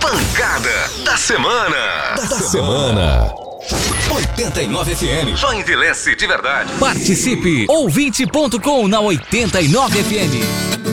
Pancada da semana. 89 FM. Joinvilense de verdade. Participe! Ouvinte.com na 89 FM.